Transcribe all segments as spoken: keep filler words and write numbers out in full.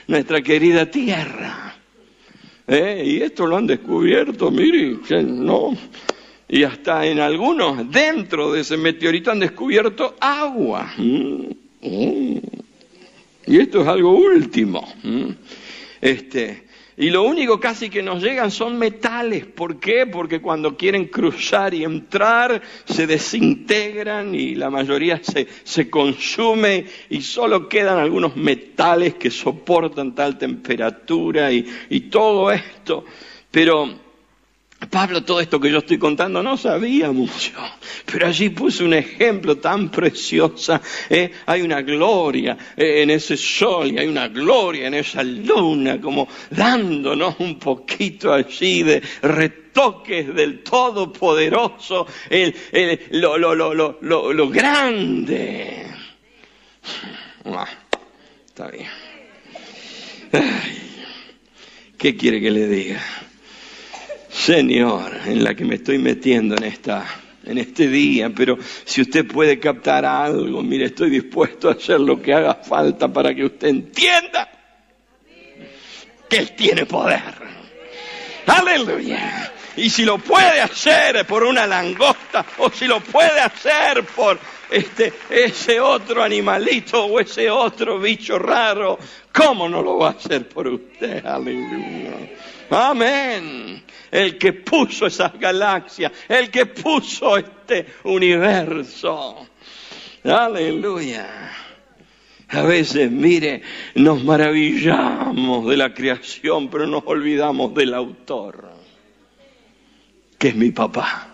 nuestra querida tierra. ¿Eh? Y esto lo han descubierto, mire, no. Y hasta en algunos, dentro de ese meteorito, han descubierto agua. Mm, mm. Y esto es algo último. Mm. Este, y lo único casi que nos llegan son metales. ¿Por qué? Porque cuando quieren cruzar y entrar, se desintegran y la mayoría se, se consume y solo quedan algunos metales que soportan tal temperatura y, y todo esto. Pero Pablo, todo esto que yo estoy contando, no sabía mucho, pero allí puso un ejemplo tan precioso. ¿eh? Hay una gloria eh, en ese sol y hay una gloria en esa luna, como dándonos un poquito allí de retoques del Todopoderoso, el, el, lo, lo, lo, lo, lo, lo grande. Ah, está bien. Ay, ¿qué quiere que le diga? Señor, en la que me estoy metiendo en esta, en este día, pero si usted puede captar algo, mire, estoy dispuesto a hacer lo que haga falta para que usted entienda que Él tiene poder. Aleluya. Y si lo puede hacer por una langosta, o si lo puede hacer por este, ese otro animalito o ese otro bicho raro, ¿cómo no lo va a hacer por usted? Aleluya. Amén. El que puso esas galaxias, el que puso este universo. Aleluya. A veces, mire, nos maravillamos de la creación, pero nos olvidamos del autor, que es mi papá.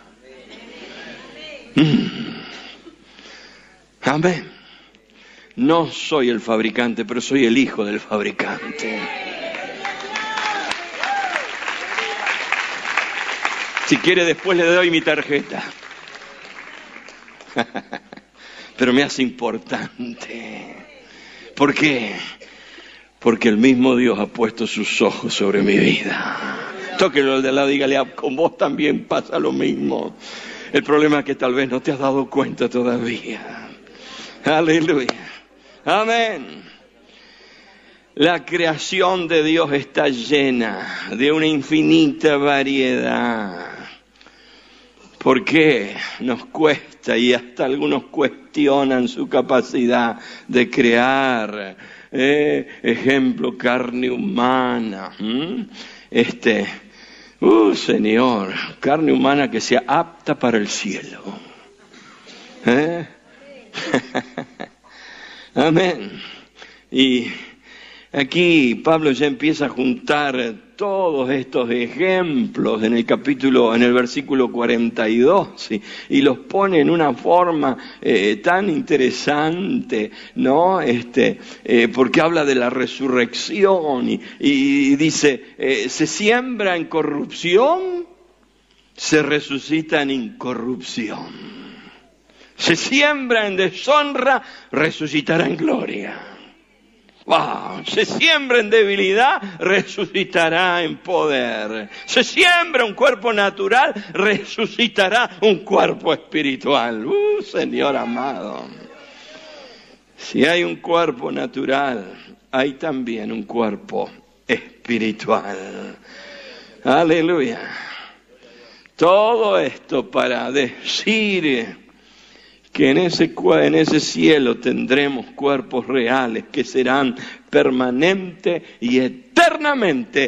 Mm. Amén. No soy el fabricante, pero soy el hijo del fabricante. Si quiere, después le doy mi tarjeta. Pero me hace importante. ¿Por qué? Porque el mismo Dios ha puesto sus ojos sobre mi vida. Tóquelo al de al lado, dígale, con vos también pasa lo mismo. El problema es que tal vez no te has dado cuenta todavía. Aleluya. Amén. La creación de Dios está llena de una infinita variedad. ¿Por qué nos cuesta? Y hasta algunos cuestionan su capacidad de crear. Eh, ejemplo, carne humana. ¿Mm? Este, uh, Señor, carne humana que sea apta para el cielo. ¿Eh? Amén. Y aquí Pablo ya empieza a juntar todos estos ejemplos en el capítulo, en el versículo cuarenta y dos, ¿sí? Y los pone en una forma eh, tan interesante, ¿no? Este, eh, porque habla de la resurrección y, y dice, eh, se siembra en corrupción, se resucita en incorrupción. Se siembra en deshonra, resucitará en gloria. Wow. Se siembra en debilidad, resucitará en poder. Se siembra un cuerpo natural, resucitará un cuerpo espiritual. Uh, Señor amado. Si hay un cuerpo natural, hay también un cuerpo espiritual. Aleluya. Todo esto para decir que en ese, en ese cielo tendremos cuerpos reales que serán permanentes y eternamente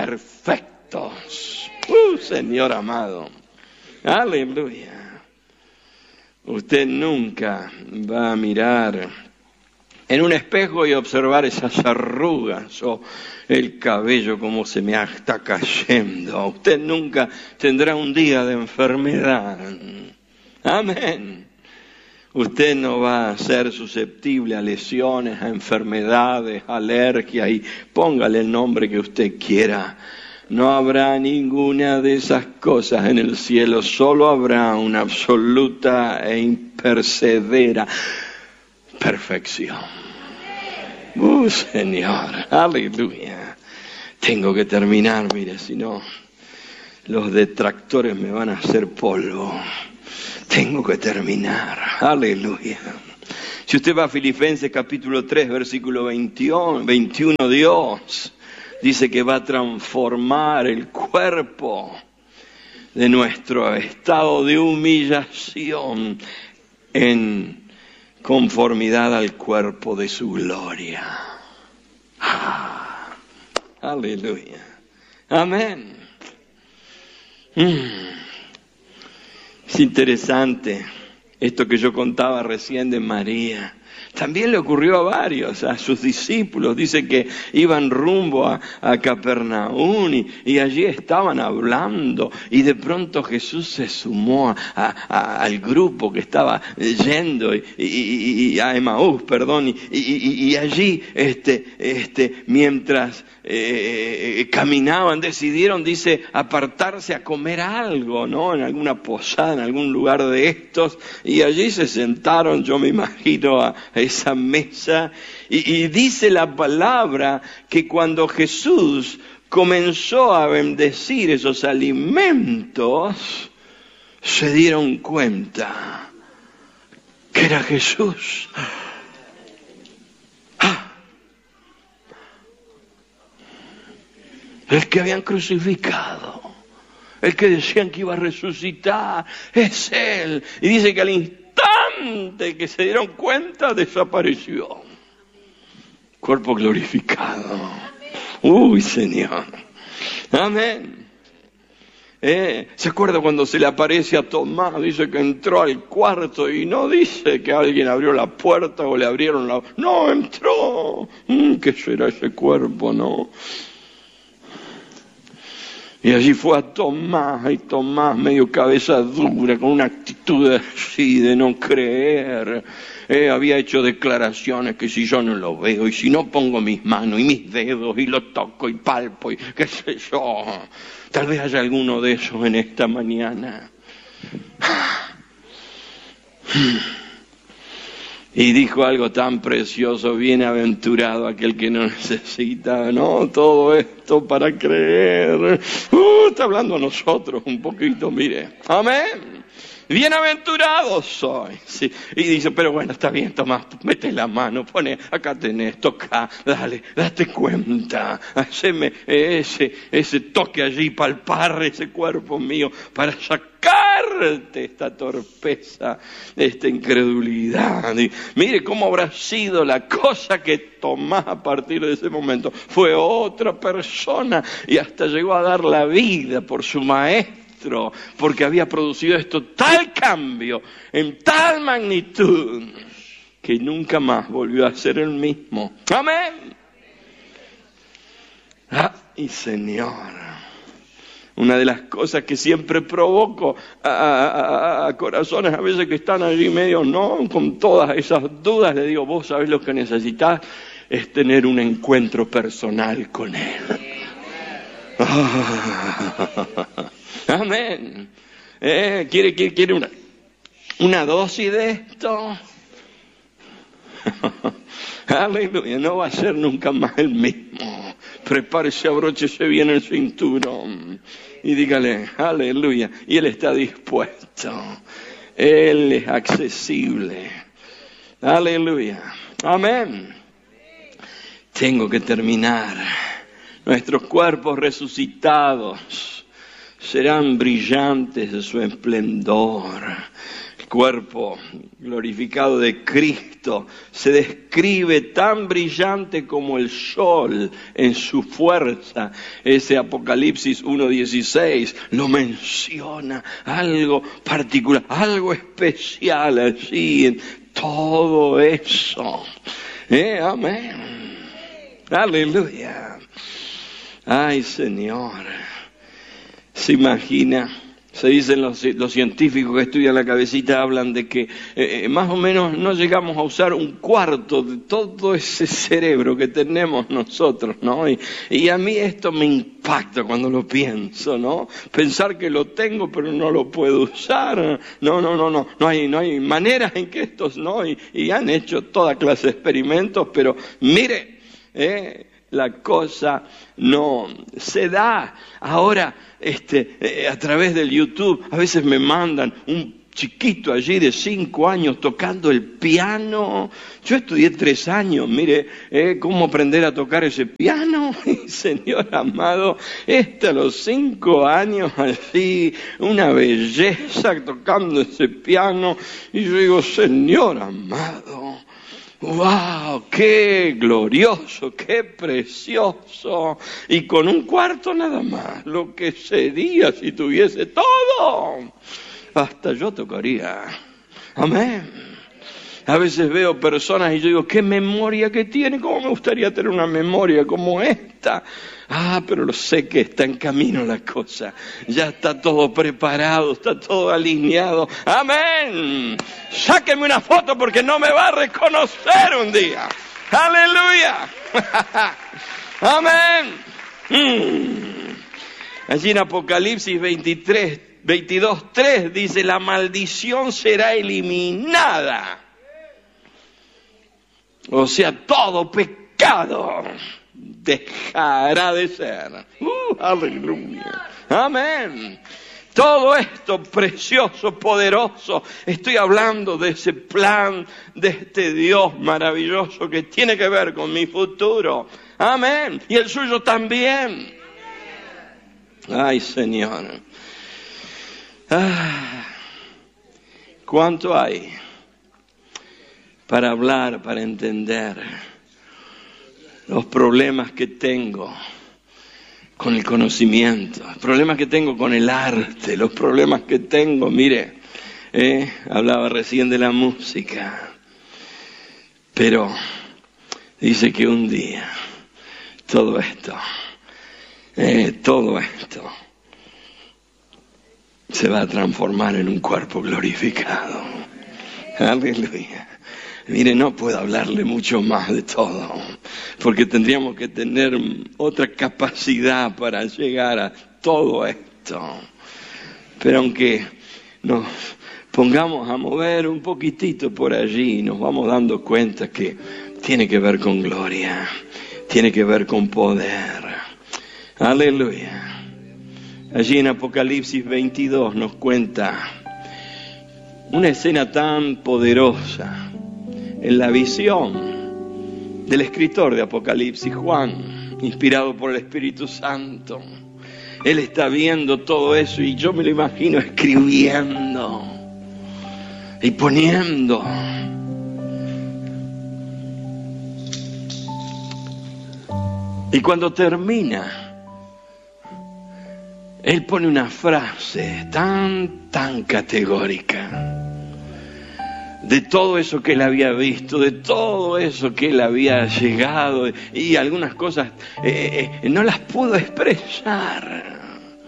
perfectos. ¡Uh, Señor amado! ¡Aleluya! Usted nunca va a mirar en un espejo y observar esas arrugas o el cabello como se me está cayendo. Usted nunca tendrá un día de enfermedad. Amén. Usted no va a ser susceptible a lesiones, a enfermedades, a alergias y póngale el nombre que usted quiera. No habrá ninguna de esas cosas en el cielo, solo habrá una absoluta e impercedera perfección. ¡Uh, Señor! ¡Aleluya! Tengo que terminar, mire, si no, los detractores me van a hacer polvo. Tengo que terminar. Aleluya. Si usted va a Filipenses capítulo tres, versículo veintiuno, Dios dice que va a transformar el cuerpo de nuestro estado de humillación en conformidad al cuerpo de su gloria. Ah, aleluya. Amén. Mm. Es interesante esto que yo contaba recién de María. También le ocurrió a varios, a sus discípulos. Dice que iban rumbo a, a Capernaum y, y allí estaban hablando. Y de pronto Jesús se sumó a, a, al grupo que estaba yendo y, y, y a Emaús, perdón. Y, y, y allí, este, este, mientras eh, caminaban, decidieron, dice, apartarse a comer algo, ¿no? En alguna posada, en algún lugar de estos. Y allí se sentaron, yo me imagino, a esa mesa, y, y dice la palabra que cuando Jesús comenzó a bendecir esos alimentos, se dieron cuenta que era Jesús. ¡Ah! El que habían crucificado, el que decían que iba a resucitar, es Él. Y dice que al instante que se dieron cuenta, desapareció. Cuerpo glorificado. Uy, Señor. Amén. Eh, ¿Se acuerda cuando se le aparece a Tomás? Dice que entró al cuarto y no dice que alguien abrió la puerta o le abrieron la... No, entró. Mm, ¿Qué será ese cuerpo, no? Y allí fue a Tomás, y Tomás medio cabeza dura, con una actitud así de no creer. Eh, había hecho declaraciones que si yo no lo veo, y si no pongo mis manos y mis dedos, y lo toco y palpo, y qué sé yo. Tal vez haya alguno de esos en esta mañana. Y dijo algo tan precioso: bienaventurado aquel que no necesita, ¿no? Todo esto para creer. Uh, está hablando a nosotros un poquito, mire. Amén. Bienaventurado soy. Sí. Y dice, pero bueno, está bien, Tomás, mete la mano, pone, acá tenés, toca, dale, date cuenta, haceme ese, ese toque allí, palpar ese cuerpo mío para sacarte esta torpeza, esta incredulidad. Y mire cómo habrá sido la cosa que Tomás a partir de ese momento fue otra persona y hasta llegó a dar la vida por su maestro, porque había producido esto tal cambio, en tal magnitud, que nunca más volvió a ser el mismo. Amén. Ay, Señor. Una de las cosas que siempre provoco a, a, a, a corazones a veces que están allí medio, no, con todas esas dudas, le digo, vos sabés lo que necesitas, es tener un encuentro personal con Él. Amén. Eh, ¿Quiere, quiere, quiere una, una dosis de esto? Aleluya, no va a ser nunca más el mismo. Prepárese, abróchese bien el cinturón y dígale, aleluya. Y Él está dispuesto. Él es accesible. Aleluya. Amén. Tengo que terminar. Nuestros cuerpos resucitados serán brillantes de su esplendor. El cuerpo glorificado de Cristo se describe tan brillante como el sol en su fuerza. Ese Apocalipsis uno dieciséis lo menciona, algo particular, algo especial allí en todo eso. Eh, amén. Aleluya. Ay, Señor. Se imagina, se dicen los, los científicos que estudian la cabecita, hablan de que eh, más o menos no llegamos a usar un cuarto de todo ese cerebro que tenemos nosotros, ¿no? Y, y a mí esto me impacta cuando lo pienso, ¿no? Pensar que lo tengo pero no lo puedo usar. No, no, no, no, no hay, no hay maneras en que estos, ¿no? Y, y han hecho toda clase de experimentos, pero mire, eh, la cosa no se da. Ahora, este, eh, a través del YouTube, a veces me mandan un chiquito allí de cinco años tocando el piano. Yo estudié tres años, mire, eh, cómo aprender a tocar ese piano. Y, Señor amado, este a los cinco años así, una belleza tocando ese piano. Y yo digo, Señor amado, ¡wow! ¡Qué glorioso! ¡Qué precioso! Y con un cuarto nada más, lo que sería si tuviese todo. Hasta yo tocaría. Amén. A veces veo personas y yo digo, ¿qué memoria que tiene? ¿Cómo me gustaría tener una memoria como esta? Ah, pero lo sé que está en camino la cosa. Ya está todo preparado, está todo alineado. Amén. Sáquenme una foto porque no me va a reconocer un día. Aleluya. Amén. Mm. Allí en Apocalipsis veintitrés, veintidós, tres dice, la maldición será eliminada. O sea, todo pecado dejará de ser. Uh, aleluya. Amén. Todo esto precioso, poderoso, estoy hablando de ese plan, de este Dios maravilloso que tiene que ver con mi futuro. Amén. Y el suyo también. Ay, Señor. Ah, ¿cuánto hay para hablar, para entender los problemas que tengo con el conocimiento, los problemas que tengo con el arte, los problemas que tengo, mire, eh, hablaba recién de la música, pero dice que un día todo esto, eh, todo esto se va a transformar en un cuerpo glorificado. Aleluya. Mire, no puedo hablarle mucho más de todo, porque tendríamos que tener otra capacidad para llegar a todo esto. Pero aunque nos pongamos a mover un poquitito por allí, nos vamos dando cuenta que tiene que ver con gloria, tiene que ver con poder. Aleluya. Allí en Apocalipsis veintidós nos cuenta una escena tan poderosa en la visión del escritor de Apocalipsis, Juan, inspirado por el Espíritu Santo. Él está viendo todo eso y yo me lo imagino escribiendo y poniendo. Y cuando termina, él pone una frase tan, tan categórica de todo eso que él había visto, de todo eso que él había llegado, y algunas cosas eh, eh, no las pudo expresar.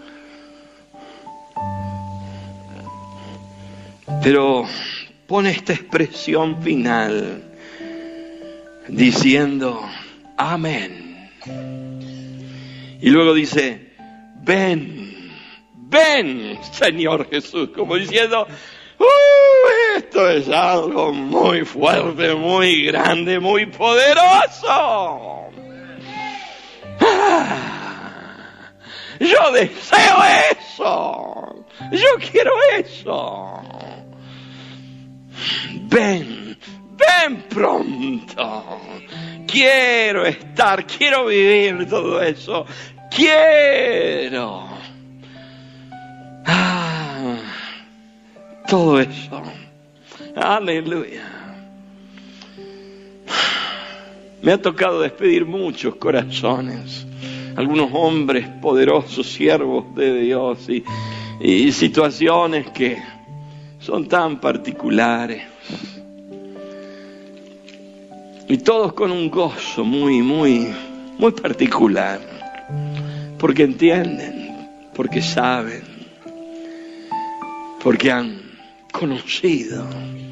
Pero pone esta expresión final diciendo amén. Y luego dice, ven, ven, Señor Jesús, como diciendo, uh, esto es algo muy fuerte, muy grande, muy poderoso. Ah, yo deseo eso, yo quiero eso. Ven, ven pronto. Quiero estar, quiero vivir todo eso. Quiero. Ah, todo eso. Aleluya. Me ha tocado despedir muchos corazones. Algunos hombres poderosos, siervos de Dios y, y situaciones que son tan particulares. Y todos con un gozo muy, muy, muy particular. Porque entienden, porque saben, porque han conocido.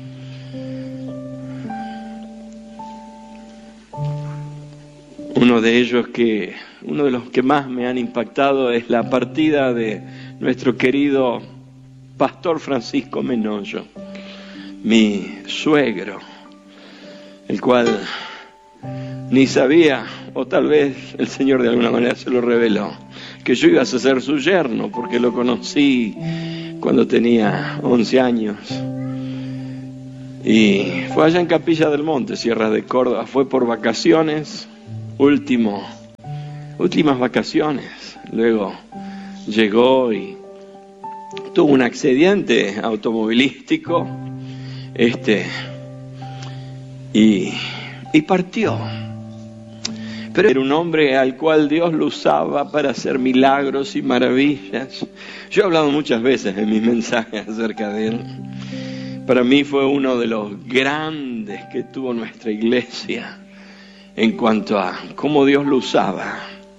Uno de ellos que, uno de los que más me han impactado es la partida de nuestro querido pastor Francisco Menollo, mi suegro, el cual ni sabía, o tal vez el Señor de alguna manera se lo reveló, que yo iba a ser su yerno, porque lo conocí cuando tenía once años. Y fue allá en Capilla del Monte, Sierra de Córdoba. Fue por vacaciones, último, últimas vacaciones. Luego llegó y tuvo un accidente automovilístico, este, y, y partió. Pero era un hombre al cual Dios lo usaba para hacer milagros y maravillas. Yo he hablado muchas veces en mis mensajes acerca de él. Para mí fue uno de los grandes que tuvo nuestra iglesia en cuanto a cómo Dios lo usaba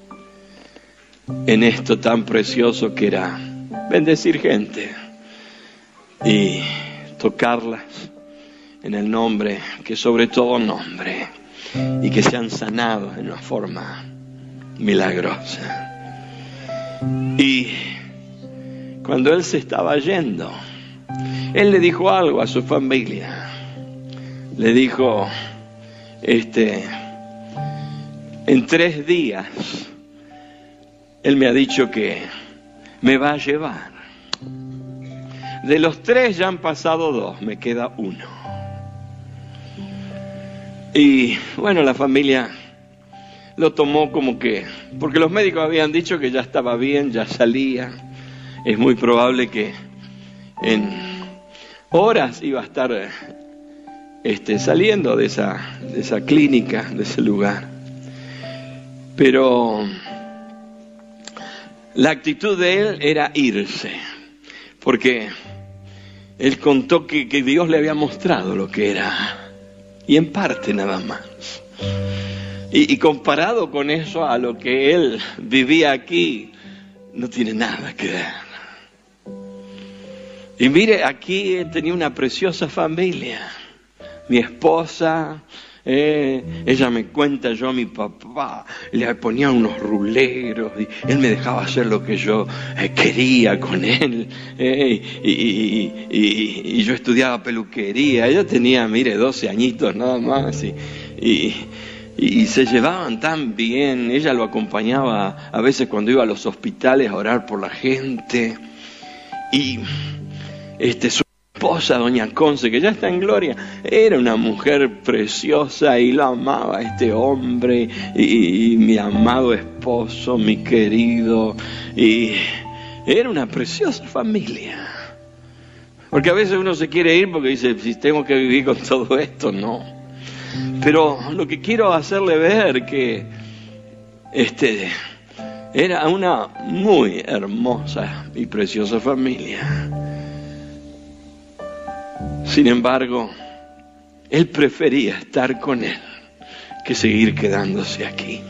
en esto tan precioso que era bendecir gente y tocarlas en el nombre, que sobre todo nombre, y que sean sanados en una forma milagrosa. Y cuando él se estaba yendo, él le dijo algo a su familia. Le dijo, este, en tres días, él me ha dicho que me va a llevar. De los tres ya han pasado dos, me queda uno. Y bueno, la familia lo tomó como que, porque los médicos habían dicho que ya estaba bien, ya salía. Es muy probable que en horas iba a estar este, saliendo de esa, de esa clínica, de ese lugar. Pero la actitud de él era irse, porque él contó que, que Dios le había mostrado lo que era, y en parte nada más. Y, y comparado con eso a lo que él vivía aquí, no tiene nada que ver. Y mire, aquí tenía una preciosa familia. Mi esposa, eh, ella me cuenta, yo a mi papá le ponía unos ruleros y él me dejaba hacer lo que yo eh, quería con él. Eh, y, y, y, y yo estudiaba peluquería. Ella tenía, mire, doce añitos nada más. Y, y, y se llevaban tan bien. Ella lo acompañaba a veces cuando iba a los hospitales a orar por la gente. Y este, su esposa, doña Conce, que ya está en gloria, era una mujer preciosa y lo amaba a este hombre, y, y mi amado esposo, mi querido, y era una preciosa familia. Porque a veces uno se quiere ir porque dice, si tengo que vivir con todo esto, no. Pero lo que quiero hacerle ver que este era una muy hermosa y preciosa familia. Sin embargo, él prefería estar con él que seguir quedándose aquí.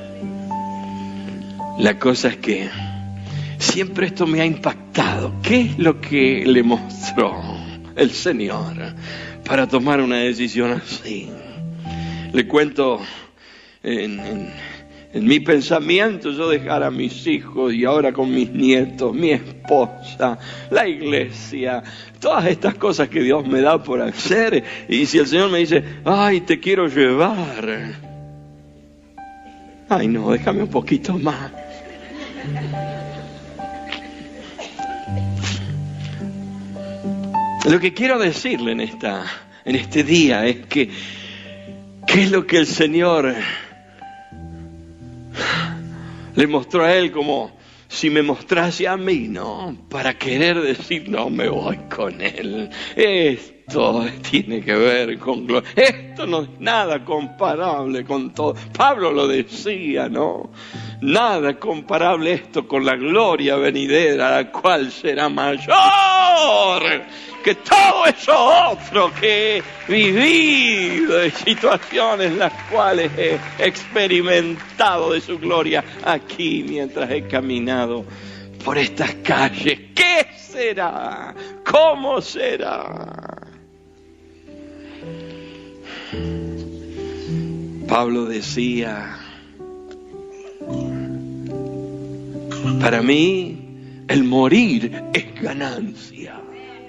La cosa es que siempre esto me ha impactado. ¿Qué es lo que le mostró el Señor para tomar una decisión así? Le cuento en, en, en mi pensamiento, yo dejar a mis hijos y ahora con mis nietos, mi esposa, la iglesia, todas estas cosas que Dios me da por hacer. Y si el Señor me dice, ay, te quiero llevar, ay no, déjame un poquito más. Lo que quiero decirle en esta, en este día es que ¿qué es lo que el Señor le mostró a él como si me mostrase a mí, ¿no? Para querer decir, no me voy con él. Esto tiene que ver con gloria. Esto no es nada comparable con todo. Pablo lo decía, ¿no? Nada comparable esto con la gloria venidera, la cual será mayor que todo eso otro que he vivido, de situaciones las cuales he experimentado de su gloria aquí mientras he caminado por estas calles. ¿Qué será? ¿Cómo será? Pablo decía, para mí el morir es ganancia.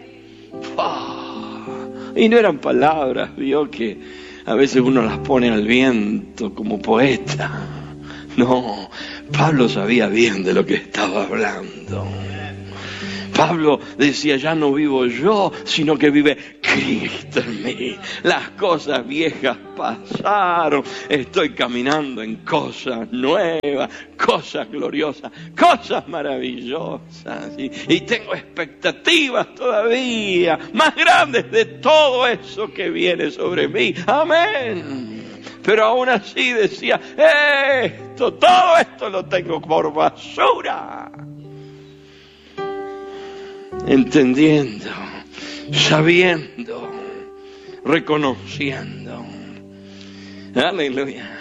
Oh, y no eran palabras, vio, que a veces uno las pone al viento como poeta. No, Pablo sabía bien de lo que estaba hablando. Pablo decía, ya no vivo yo, sino que vive Cristo en mí. Las cosas viejas pasaron, estoy caminando en cosas nuevas, cosas gloriosas, cosas maravillosas. Y, y tengo expectativas todavía más grandes de todo eso que viene sobre mí. Amén. Pero aún así decía, esto, todo esto lo tengo por basura. Entendiendo, sabiendo, reconociendo. Aleluya.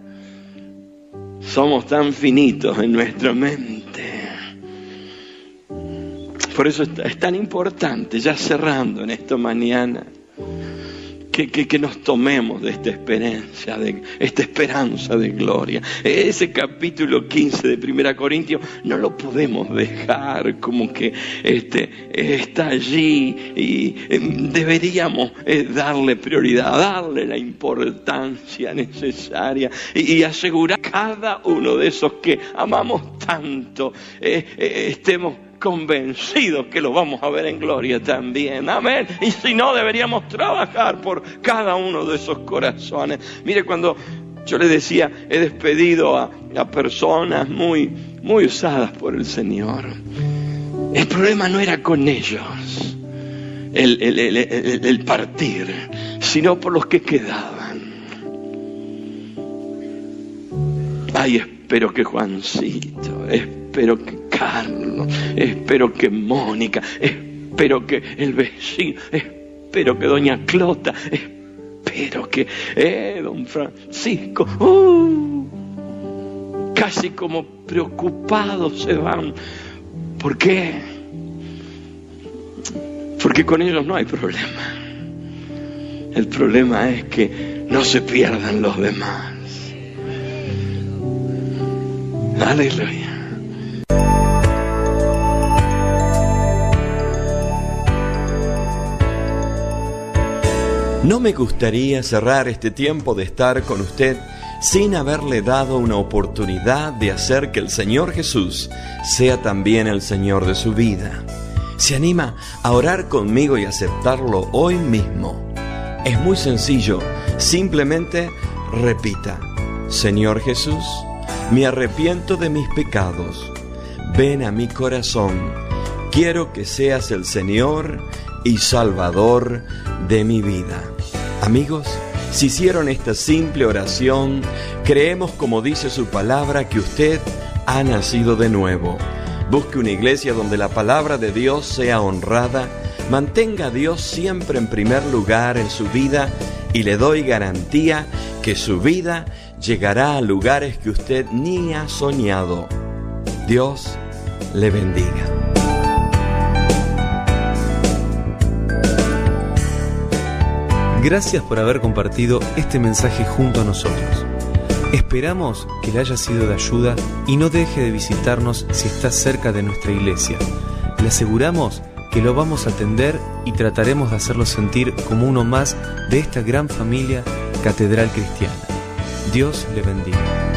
Somos tan finitos en nuestra mente. Por eso es tan importante, ya cerrando en esta mañana, Que, que, que nos tomemos de esta esperanza, de esta esperanza de gloria. Ese capítulo quince de Primera Corintios no lo podemos dejar como que este, está allí y eh, deberíamos eh, darle prioridad, darle la importancia necesaria y, y asegurar a cada uno de esos que amamos tanto, eh, eh, estemos convencidos que lo vamos a ver en gloria también. Amén. Y si no, deberíamos trabajar por cada uno de esos corazones. Mire, cuando yo le decía, he despedido a, a personas muy, muy usadas por el Señor. El problema no era con ellos el, el, el, el, el partir, sino por los que quedaban. Ay, espero que Juancito, espero que Carlos, espero que Mónica, espero que el vecino, espero que doña Clota, espero que eh, don Francisco, uh, casi como preocupados se van. ¿Por qué? Porque con ellos no hay problema. El problema es que no se pierdan los demás. Aleluya. No me gustaría cerrar este tiempo de estar con usted sin haberle dado una oportunidad de hacer que el Señor Jesús sea también el Señor de su vida. ¿Se anima a orar conmigo y aceptarlo hoy mismo? Es muy sencillo, simplemente repita: Señor Jesús, me arrepiento de mis pecados, ven a mi corazón, quiero que seas el Señor y Salvador de mi vida. Amigos, si hicieron esta simple oración, creemos, como dice su palabra, que usted ha nacido de nuevo. Busque una iglesia donde la palabra de Dios sea honrada, mantenga a Dios siempre en primer lugar en su vida y le doy garantía que su vida llegará a lugares que usted ni ha soñado. Dios le bendiga. Gracias por haber compartido este mensaje junto a nosotros. Esperamos que le haya sido de ayuda y no deje de visitarnos si está cerca de nuestra iglesia. Le aseguramos que lo vamos a atender y trataremos de hacerlo sentir como uno más de esta gran familia Catedral Cristiana. Dios le bendiga.